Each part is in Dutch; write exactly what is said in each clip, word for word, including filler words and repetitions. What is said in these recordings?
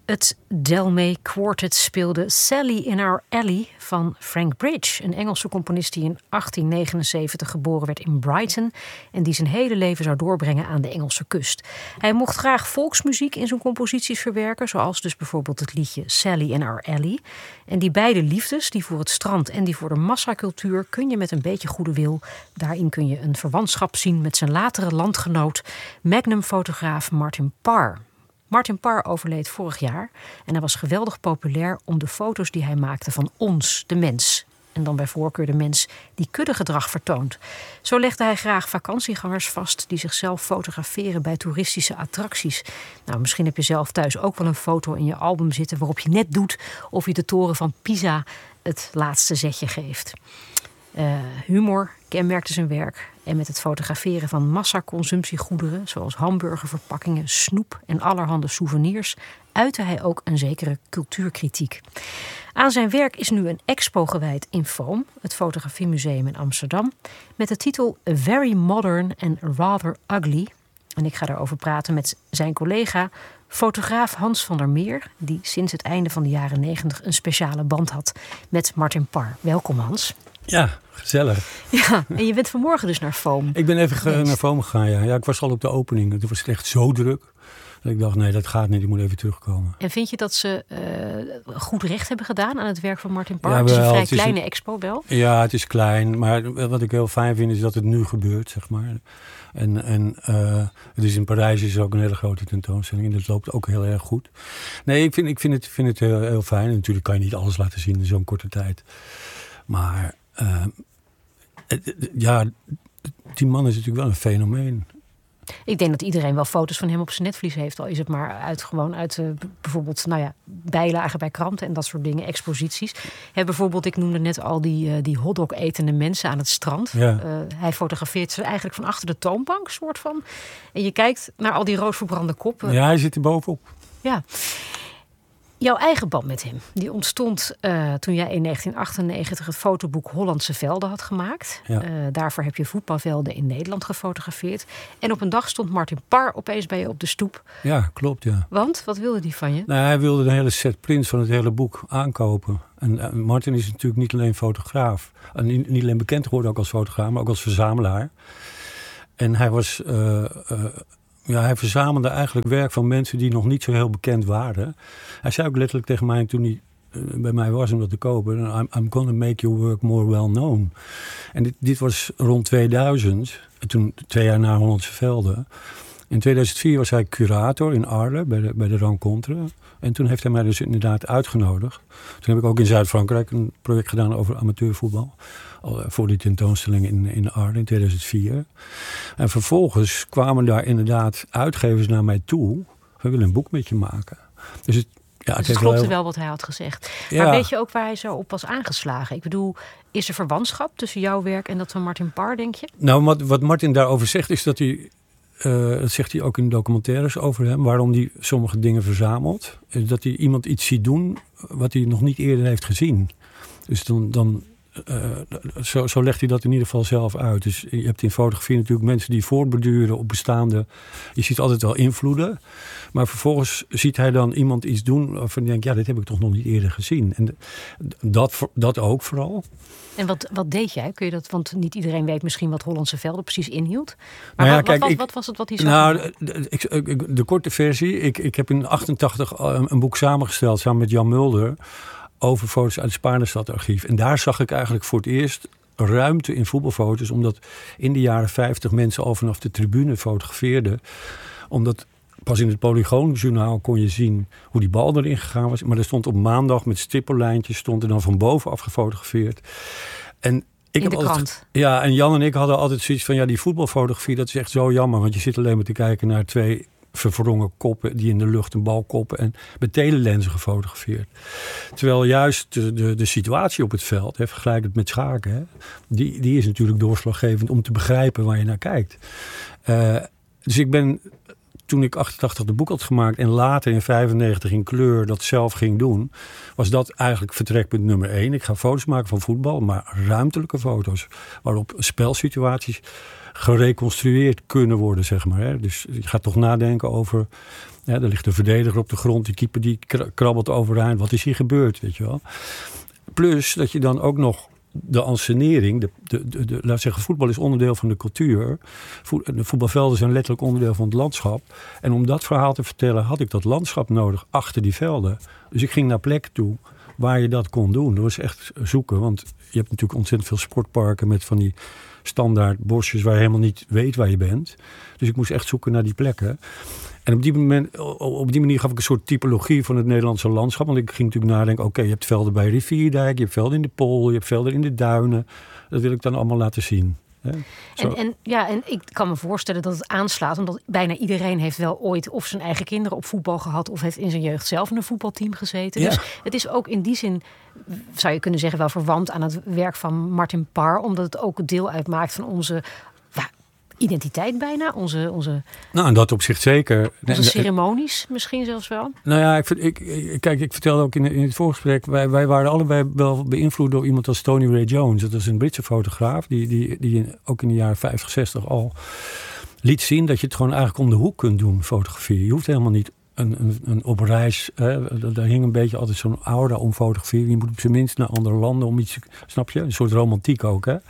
Het Delmay Quartet speelde Sally in Our Alley van Frank Bridge. Een Engelse componist die in achttien negenenzeventig geboren werd in Brighton en die zijn hele leven zou doorbrengen aan de Engelse kust. Hij mocht graag volksmuziek in zijn composities verwerken, zoals dus bijvoorbeeld het liedje Sally in Our Alley. En die beide liefdes, die voor het strand en die voor de massacultuur, kun je met een beetje goede wil. Daarin kun je een verwantschap zien met zijn latere landgenoot, magnumfotograaf Martin Parr. Martin Parr overleed vorig jaar en hij was geweldig populair om de foto's die hij maakte van ons, de mens. En dan bij voorkeur de mens die kuddegedrag vertoont. Zo legde hij graag vakantiegangers vast die zichzelf fotograferen bij toeristische attracties. Nou, misschien heb je zelf thuis ook wel een foto in je album zitten waarop je net doet of je de toren van Pisa het laatste zetje geeft. Uh, humor kenmerkte zijn werk. En met het fotograferen van massaconsumptiegoederen, zoals hamburgerverpakkingen, snoep en allerhande souvenirs, uitte hij ook een zekere cultuurkritiek. Aan zijn werk is nu een expo gewijd in Foam, het Fotografiemuseum in Amsterdam, met de titel A Very Modern and Rather Ugly. En ik ga daarover praten met zijn collega, fotograaf Hans van der Meer, die sinds het einde van de jaren negentig een speciale band had met Martin Parr. Welkom, Hans. Ja, gezellig. Ja, en je bent vanmorgen dus naar Foam. Ik ben even ge- naar Foam gegaan, ja. Ja, ik was al op de opening. Het was echt zo druk. Dat ik dacht, nee, dat gaat niet. Ik moet even terugkomen. En vind je dat ze uh, goed recht hebben gedaan aan het werk van Martin Parr? Ja, het is een vrij het is kleine een, expo wel. Ja, het is klein. Maar wat ik heel fijn vind is dat het nu gebeurt, zeg maar. En, en uh, het is in Parijs is ook een hele grote tentoonstelling. En dat loopt ook heel erg goed. Nee, ik vind, ik vind het, vind het heel, heel fijn. En natuurlijk kan je niet alles laten zien in zo'n korte tijd. Maar uh, ja, die man is natuurlijk wel een fenomeen. Ik denk dat iedereen wel foto's van hem op zijn netvlies heeft. Al is het maar uit, gewoon uit uh, bijvoorbeeld nou ja, bijlagen bij kranten en dat soort dingen, exposities. He, bijvoorbeeld, ik noemde net al die, uh, die hotdog etende mensen aan het strand. Ja. Uh, hij fotografeert ze eigenlijk van achter de toonbank, soort van. En je kijkt naar al die rood verbrande koppen. Ja, hij zit er bovenop. Ja. Jouw eigen band met hem, die ontstond uh, toen jij in negentien achtennegentig het fotoboek Hollandse Velden had gemaakt. Ja. Uh, daarvoor heb je voetbalvelden in Nederland gefotografeerd. En op een dag stond Martin Parr opeens bij je op de stoep. Ja, klopt, ja. Want? Wat wilde hij van je? Nou, hij wilde een hele set prints van het hele boek aankopen. En uh, Martin is natuurlijk niet alleen fotograaf. En niet, niet alleen bekend geworden ook als fotograaf, maar ook als verzamelaar. En hij was... Uh, uh, Ja, hij verzamelde eigenlijk werk van mensen die nog niet zo heel bekend waren. Hij zei ook letterlijk tegen mij toen hij uh, bij mij was om dat te kopen: I'm, I'm gonna make your work more well known. En dit, dit was rond tweeduizend, toen twee jaar na Hollandse Velden. In tweeduizend vier was hij curator in Arles bij de, bij de Rencontre. En toen heeft hij mij dus inderdaad uitgenodigd. Toen heb ik ook in Zuid-Frankrijk een project gedaan over amateurvoetbal. Voor die tentoonstelling in, in Arles in tweeduizend vier. En vervolgens kwamen daar inderdaad uitgevers naar mij toe. We willen een boek met je maken. Dus het, ja, het, dus het klopte heel... wel wat hij had gezegd. Ja. Maar weet je ook waar hij zo op was aangeslagen? Ik bedoel, is er verwantschap tussen jouw werk en dat van Martin Parr, denk je? Nou, wat, wat Martin daarover zegt is dat hij... Uh, dat zegt hij ook in documentaires over hem. Waarom hij sommige dingen verzamelt. Is dat hij iemand iets ziet doen wat hij nog niet eerder heeft gezien. Dus dan... dan Uh, zo, zo legt hij dat in ieder geval zelf uit. Dus je hebt in fotografie natuurlijk mensen die voortborduren op bestaande... Je ziet altijd wel invloeden. Maar vervolgens ziet hij dan iemand iets doen waarvan hij denkt... ja, dit heb ik toch nog niet eerder gezien. En dat, dat ook vooral. En wat, wat deed jij? Kun je dat, want niet iedereen weet misschien wat Hollandse Velden precies inhield. Maar nou ja, wat, kijk, wat, ik, wat was het wat hij zo... Nou, de, de, de korte versie. Ik, ik heb in achtentachtig een boek samengesteld samen met Jan Mulder... over foto's uit het Spaarnestad-archief. En daar zag ik eigenlijk voor het eerst ruimte in voetbalfoto's... omdat in de jaren vijftig mensen al vanaf de tribune fotografeerden. Omdat pas in het Polygoonjournaal kon je zien hoe die bal erin gegaan was. Maar er stond op maandag met stippenlijntjes... stond er dan van bovenaf gefotografeerd. En ik in heb de altijd, krant. Ja, en Jan en ik hadden altijd zoiets van... ja, die voetbalfotografie, dat is echt zo jammer. Want je zit alleen maar te kijken naar twee... verwrongen koppen die in de lucht een bal koppen en met telelenzen gefotografeerd. Terwijl juist de, de, de situatie op het veld, hè, vergelijk het met schaken, hè, die, die is natuurlijk doorslaggevend om te begrijpen waar je naar kijkt. Uh, dus ik ben, toen ik achtentachtig de boek had gemaakt en later in vijfennegentig in kleur dat zelf ging doen, was dat eigenlijk vertrekpunt nummer één. Ik ga foto's maken van voetbal, maar ruimtelijke foto's waarop spelsituaties gereconstrueerd kunnen worden, zeg maar. Hè. Dus je gaat toch nadenken over Ja, er ligt een verdediger op de grond, die keeper die krabbelt overeind. Wat is hier gebeurd, weet je wel? Plus dat je dan ook nog de ansenering, de, de, de, de, laat zeggen, voetbal is onderdeel van de cultuur. De voetbalvelden zijn letterlijk onderdeel van het landschap. En om dat verhaal te vertellen had ik dat landschap nodig achter die velden. Dus ik ging naar plekken toe waar je dat kon doen. Dat was echt zoeken, want je hebt natuurlijk ontzettend veel sportparken met van die standaard bosjes waar je helemaal niet weet waar je bent. Dus ik moest echt zoeken naar die plekken. En op die, moment, op die manier gaf ik een soort typologie van het Nederlandse landschap. Want ik ging natuurlijk nadenken, oké, okay, je hebt velden bij Rivierdijk, je hebt velden in de Pool, je hebt velden in de duinen. Dat wil ik dan allemaal laten zien. Hè? En, en, ja, en ik kan me voorstellen dat het aanslaat, omdat bijna iedereen heeft wel ooit of zijn eigen kinderen op voetbal gehad of heeft in zijn jeugd zelf in een voetbalteam gezeten. Ja. Dus het is ook in die zin, zou je kunnen zeggen, wel verwant aan het werk van Martin Parr, omdat het ook deel uitmaakt van onze identiteit bijna, onze, onze... Nou, in dat opzicht zeker. Onze ceremonies misschien zelfs wel. Nou ja, ik, ik, ik, kijk, ik vertelde ook in, in het voorgesprek, wij, wij waren allebei wel beïnvloed door iemand als Tony Ray Jones. Dat is een Britse fotograaf, die, die, die ook in de jaren vijftig, zestig al liet zien dat je het gewoon eigenlijk om de hoek kunt doen, fotografie. Je hoeft helemaal niet een, een, een op reis, hè, daar hing een beetje altijd zo'n aura om fotografie. Je moet op zijn minst naar andere landen om iets, snap je? Een soort romantiek ook, hè?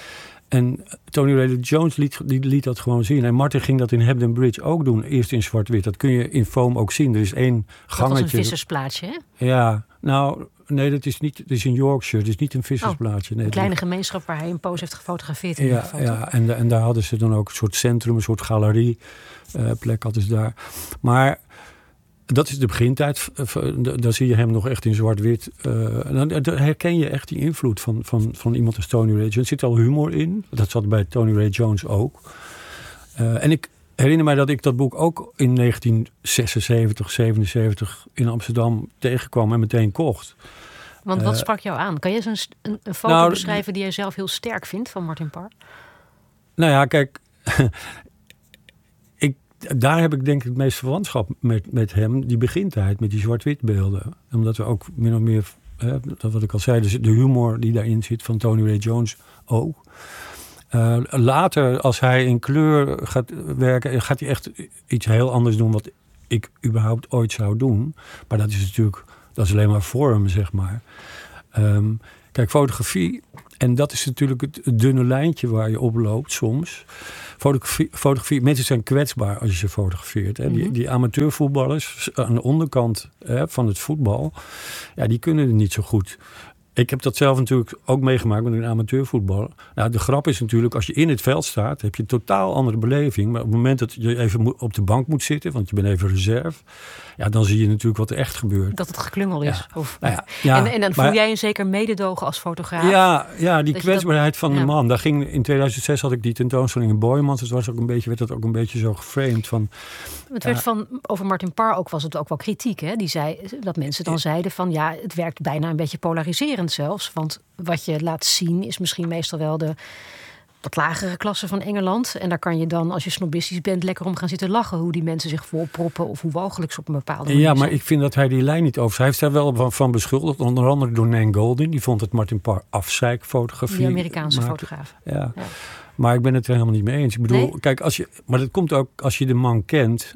En Tony Ray Jones liet, die liet dat gewoon zien. En Martin ging dat in Hebden Bridge ook doen. Eerst in zwart-wit. Dat kun je in foam ook zien. Er is één gangetje. Dat was een vissersplaatsje, hè? Ja, nou, nee, dat is niet. Het is in Yorkshire. Het is niet een vissersplaatsje. Nee, een kleine dat... gemeenschap waar hij een poos heeft gefotografeerd. In ja, ja en, en daar hadden ze dan ook een soort centrum, een soort galerie. Uh, plek hadden ze daar. Maar dat is de begintijd. Daar zie je hem nog echt in zwart-wit. Uh, dan herken je echt die invloed van, van, van iemand als Tony Ray Jones. Er zit al humor in. Dat zat bij Tony Ray Jones ook. Uh, en ik herinner mij dat ik dat boek ook in negentien zesenzeventig, zevenenzeventig in Amsterdam tegenkwam en meteen kocht. Want wat uh, sprak jou aan? Kan je eens een, een, een foto nou, beschrijven die jij zelf heel sterk vindt van Martin Parr? Nou ja, kijk... Daar heb ik denk ik het meest verwantschap met, met hem. Die begintijd, met die zwart-wit beelden. Omdat we ook min of meer, hè, dat wat ik al zei, dus de humor die daarin zit van Tony Ray Jones ook. Uh, later, als hij in kleur gaat werken, gaat hij echt iets heel anders doen wat ik überhaupt ooit zou doen. Maar dat is natuurlijk, dat is alleen maar vorm, zeg maar. Um, kijk, fotografie, en dat is natuurlijk het dunne lijntje waar je op loopt soms. Fotografie, fotografie, mensen zijn kwetsbaar als je ze fotografeert. Hè. Mm-hmm. Die, die amateurvoetballers aan de onderkant, hè, van het voetbal, ja, die kunnen het niet zo goed. Ik heb dat zelf natuurlijk ook meegemaakt met een amateurvoetballer. Nou, de grap is natuurlijk, als je in het veld staat, heb je een totaal andere beleving. Maar op het moment dat je even op de bank moet zitten, want je bent even reserve, ja, dan zie je natuurlijk wat er echt gebeurt. Dat het geklungel is. Ja. Of, nou ja, ja, en, en dan voel maar, jij een zeker mededogen als fotograaf. Ja, ja die kwetsbaarheid dat, van de ja. man. Daar ging, in tweeduizend zes had ik die tentoonstelling in Boijmans. Het was ook een beetje, werd dat ook een beetje zo geframed van... Het werd ja, van, over Martin Parr ook was het ook wel kritiek. Hè? Die zei, dat mensen dan zeiden van ja, het werkt bijna een beetje polariserend zelfs. Want wat je laat zien is misschien meestal wel de wat lagere klasse van Engeland. En daar kan je dan, als je snobistisch bent, lekker om gaan zitten lachen. Hoe die mensen zich volproppen of hoe walgelijk ze op een bepaalde manier Ja, maar zijn. ik vind dat hij die lijn niet over. Hij heeft daar wel van, van beschuldigd. Onder andere door Nan Goldin. Die vond het Martin Parr afzeikfotografie. Die Amerikaanse maakte. fotograaf. Ja. ja. Maar ik ben het er helemaal niet mee eens. Ik bedoel, nee? kijk, als je, maar dat komt ook als je de man kent.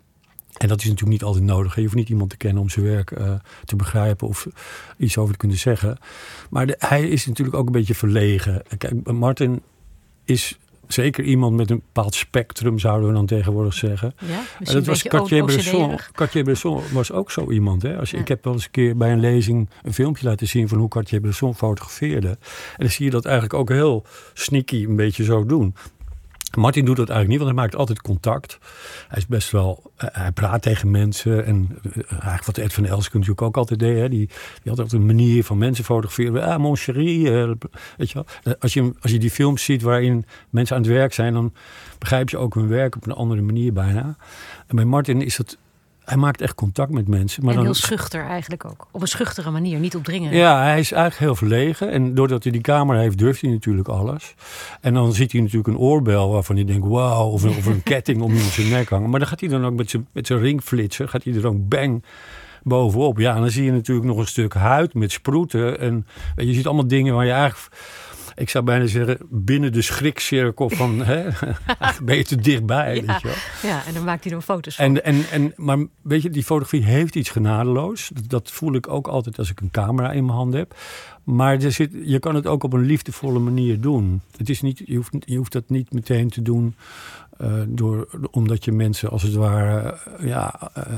En dat is natuurlijk niet altijd nodig. Je hoeft niet iemand te kennen om zijn werk uh, te begrijpen of iets over te kunnen zeggen. Maar de, hij is natuurlijk ook een beetje verlegen. Kijk, Martin is zeker iemand met een bepaald spectrum, zouden we dan tegenwoordig zeggen. Ja, uh, dat was Cartier-Bresson. Cartier-Bresson was ook zo iemand. Hè? Als je, ja. Ik heb wel eens een keer bij een lezing een filmpje laten zien van hoe Cartier-Bresson fotografeerde. En dan zie je dat eigenlijk ook heel sneaky een beetje zo doen. Martin doet dat eigenlijk niet, want hij maakt altijd contact. Hij is best wel, uh, hij praat tegen mensen. En uh, eigenlijk wat Ed van Elsken natuurlijk ook altijd deed. Hè, die, die had altijd een manier van mensen fotograferen. Ah, mon chéri. Uh, weet je wel. Uh, als, je, als je die films ziet waarin mensen aan het werk zijn, dan begrijp je ook hun werk op een andere manier bijna. En bij Martin is dat... Hij maakt echt contact met mensen. Maar en dan, heel schuchter eigenlijk ook. Op een schuchtere manier, niet opdringen. Ja, hij is eigenlijk heel verlegen. En doordat hij die camera heeft, durft hij natuurlijk alles. En dan ziet hij natuurlijk een oorbel waarvan hij denkt... wauw, of een, of een ketting om iemand zijn nek hangen. Maar dan gaat hij dan ook met zijn, met zijn ringflitser... gaat hij er ook bang bovenop. Ja, en dan zie je natuurlijk nog een stuk huid met sproeten. En je ziet allemaal dingen waar je eigenlijk... ik zou bijna zeggen, binnen de schrikcirkel van, hè, ben je te dichtbij. Ja, weet je wel. Ja, en dan maakt hij er foto's van. En, en, en, maar weet je, die fotografie heeft iets genadeloos. Dat, dat voel ik ook altijd als ik een camera in mijn hand heb. Maar er zit, je kan het ook op een liefdevolle manier doen. Het is niet, je, hoeft, je hoeft dat niet meteen te doen uh, door, omdat je mensen als het ware... Uh, ja, uh,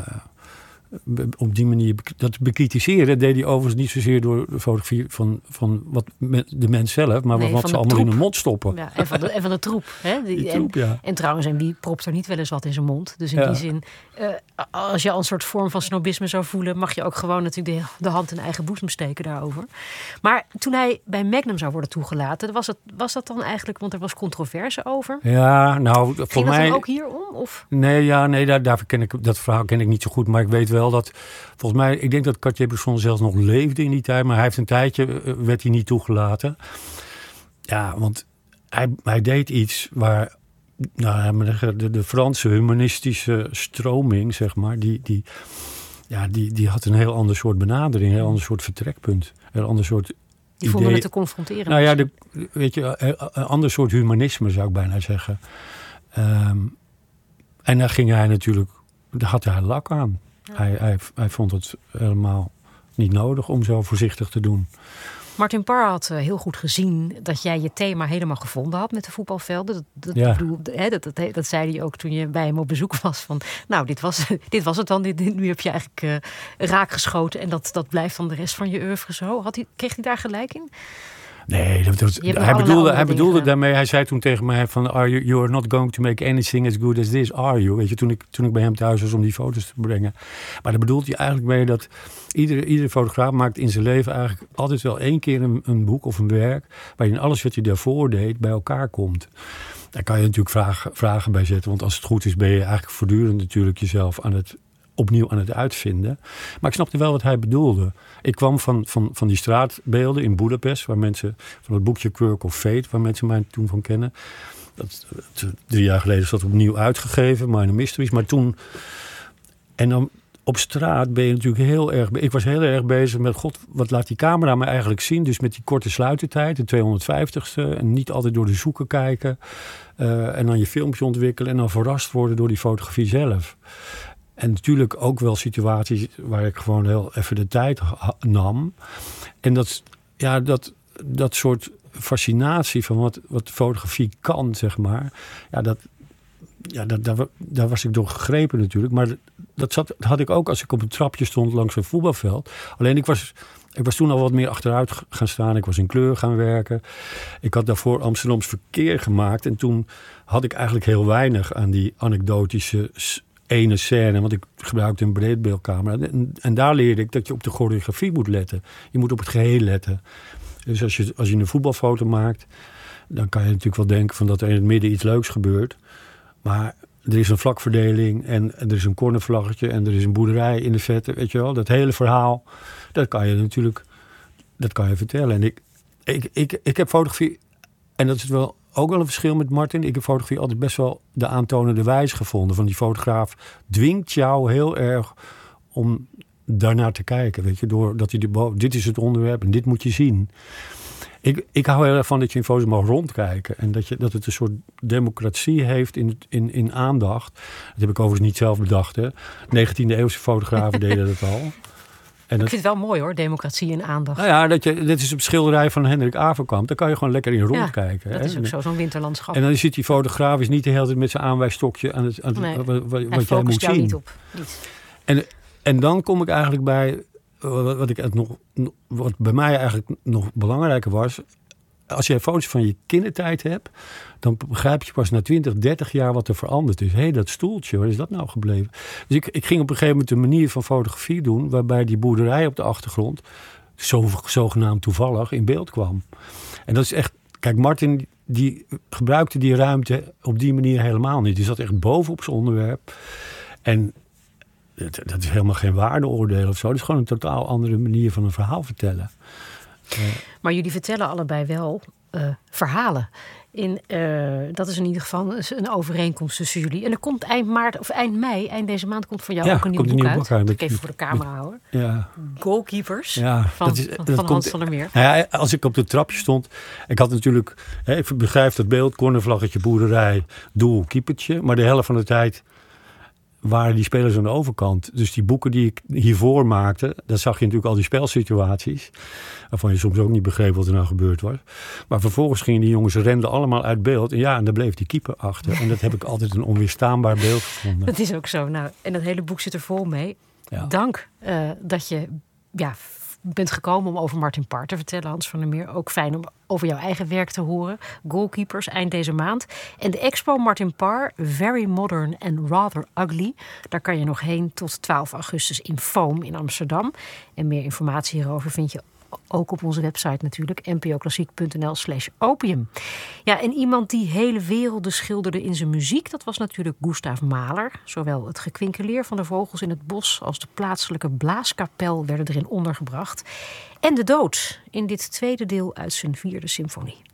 op die manier dat bekritiseren deed hij overigens niet zozeer door de fotografie van, van wat de mens zelf, maar nee, wat ze allemaal troep. in hun mond stoppen. Ja, en, van de, en van de troep. Hè? Die, die en, troep ja. en trouwens, en wie propt er niet wel eens wat in zijn mond? Dus in ja. die zin, uh, als je al een soort vorm van snobisme zou voelen, mag je ook gewoon natuurlijk de, de hand in eigen boezem steken daarover. Maar toen hij bij Magnum zou worden toegelaten, was, het, was dat dan eigenlijk, want er was controverse over? Ja, nou, voor Ging mij... dat dan ook hierom? Of? Nee, ja, nee daar, daar ken ik, dat verhaal ken ik niet zo goed, maar ik weet wel dat, volgens mij, ik denk dat Cartier-Bresson zelfs nog leefde in die tijd, maar hij heeft een tijdje, uh, werd hij niet toegelaten. Ja, want hij, hij deed iets waar, nou, de, de Franse humanistische stroming, zeg maar, die, die, ja, die, die had een heel ander soort benadering, een heel ander soort vertrekpunt, een ander soort Die idee. vonden het te confronteren. Nou ja, de, weet je, een ander soort humanisme zou ik bijna zeggen. Um, en daar ging hij natuurlijk, daar had hij lak aan. Ja. Hij, hij, hij vond het helemaal niet nodig om zo voorzichtig te doen. Martin Parr had heel goed gezien dat jij je thema helemaal gevonden had met de voetbalvelden. Dat, dat, ja. bedoel, hè, dat, dat, dat zei hij ook toen je bij hem op bezoek was. Van, nou, dit was, dit was het dan. Dit, nu heb je eigenlijk uh, raak geschoten. En dat, dat blijft dan de rest van je oeuvre zo. Had hij, kreeg hij daar gelijk in? Nee, dat, dat, hij bedoelde, hij bedoelde daarmee, hij zei toen tegen mij van, are you, you are not going to make anything as good as this, are you? Weet je, toen ik, toen ik bij hem thuis was om die foto's te brengen. Maar daar bedoelt hij eigenlijk mee dat iedere, iedere fotograaf maakt in zijn leven eigenlijk altijd wel één keer een, een boek of een werk waarin alles wat hij daarvoor deed bij elkaar komt. Daar kan je natuurlijk vragen, vragen bij zetten, want als het goed is ben je eigenlijk voortdurend natuurlijk jezelf aan het opnieuw aan het uitvinden. Maar ik snapte wel wat hij bedoelde. Ik kwam van, van, van die straatbeelden in Budapest, waar mensen, van het boekje Quirk of Fate, waar mensen mij toen van kennen. Dat, drie jaar geleden is dat opnieuw uitgegeven, Minor Mysteries. Maar toen, en dan op straat ben je natuurlijk heel erg, ik was heel erg bezig met, god, wat laat die camera me eigenlijk zien? Dus met die korte sluitertijd, de tweehonderdvijftigste, en niet altijd door de zoeken kijken. Uh, en dan je filmpje ontwikkelen en dan verrast worden door die fotografie zelf. En natuurlijk ook wel situaties waar ik gewoon heel even de tijd ha- nam. En dat, ja, dat, dat soort fascinatie van wat, wat fotografie kan, zeg maar. Ja, dat, ja dat, daar, daar was ik door gegrepen natuurlijk. Maar dat, zat, dat had ik ook als ik op een trapje stond langs een voetbalveld. Alleen ik was, ik was toen al wat meer achteruit gaan staan. Ik was in kleur gaan werken. Ik had daarvoor Amsterdams verkeer gemaakt. En toen had ik eigenlijk heel weinig aan die anekdotische ene scène, want ik gebruikte een breedbeeldcamera. En, en daar leerde ik dat je op de choreografie moet letten. Je moet op het geheel letten. Dus als je, als je een voetbalfoto maakt, dan kan je natuurlijk wel denken van dat er in het midden iets leuks gebeurt. Maar er is een vlakverdeling en er is een cornervlaggetje en er is een boerderij in de vette, weet je wel. Dat hele verhaal, dat kan je natuurlijk, dat kan je vertellen. En ik, ik, ik, ik heb fotografie, en dat is wel ook wel een verschil met Martin. Ik heb fotografie altijd best wel de aantonende wijze gevonden. Van die fotograaf dwingt jou heel erg om daarnaar te kijken. Weet je, doordat hij de dit is het onderwerp en dit moet je zien. Ik, ik hou heel erg van dat je in foto's mag rondkijken. En dat, je, dat het een soort democratie heeft in, in, in aandacht. Dat heb ik overigens niet zelf bedacht. Hè. negentiende eeuwse fotografen deden dat al. En ik dat, vind het wel mooi hoor, democratie en aandacht. Nou ja, dat je, dit is een schilderij van Hendrik Averkamp. Daar kan je gewoon lekker in rondkijken. Ja, dat hè? is ook zo, zo'n winterlandschap. En dan zit die fotograaf is niet de hele tijd met zijn aanwijsstokje aan het, aan het, nee, wat, wat, hij wat jij moet zien. Niet op. Niet. En, en dan kom ik eigenlijk bij wat, wat, ik nog, wat bij mij eigenlijk nog belangrijker was. Als je foto's van je kindertijd hebt, dan begrijp je pas na twintig, dertig jaar wat er veranderd is. Hé, hey, dat stoeltje, waar is dat nou gebleven? Dus ik, ik ging op een gegeven moment een manier van fotografie doen, waarbij die boerderij op de achtergrond zo, zogenaamd toevallig in beeld kwam. En dat is echt, kijk, Martin die gebruikte die ruimte op die manier helemaal niet. Die zat echt bovenop zijn onderwerp. En dat, dat is helemaal geen waardeoordeel of zo. Dat is gewoon een totaal andere manier van een verhaal vertellen. Uh, maar jullie vertellen allebei wel uh, verhalen. In, uh, dat is in ieder geval een overeenkomst tussen jullie. En er komt eind maart of eind mei, eind deze maand komt van jou ja, ook een nieuw boek een nieuw uit. Boek uit met, even voor de camera met, houden. Ja. Goalkeepers ja, van, dat is, van, dat van komt, Hans van der Meer. Nou ja, als ik op de trapje stond, ik had natuurlijk, hè, ik begrijp dat beeld, cornervlaggetje, boerderij, doel, keepertje. Maar de helft van de tijd waren die spelers aan de overkant. Dus die boeken die ik hiervoor maakte, daar zag je natuurlijk al die spelsituaties. Waarvan je soms ook niet begreep wat er nou gebeurd was. Maar vervolgens gingen die jongens, renden allemaal uit beeld. En ja, en daar bleef die keeper achter. En dat heb ik altijd een onweerstaanbaar beeld gevonden. Dat is ook zo. Nou, en dat hele boek zit er vol mee. Ja. Dank uh, dat je ja, bent gekomen om over Martin Parr te vertellen, Hans van der Meer. Ook fijn om over jouw eigen werk te horen. Goalkeepers, eind deze maand. En de expo Martin Parr, Very Modern and Rather Ugly. Daar kan je nog heen tot twaalf augustus in Foam in Amsterdam. En meer informatie hierover vind je ook op onze website natuurlijk, n p o klassiek punt n l slash opium. Ja, en iemand die hele werelden schilderde in zijn muziek, dat was natuurlijk Gustav Mahler. Zowel het gekwinkeleer van de vogels in het bos als de plaatselijke blaaskapel werden erin ondergebracht. En de dood in dit tweede deel uit zijn vierde symfonie.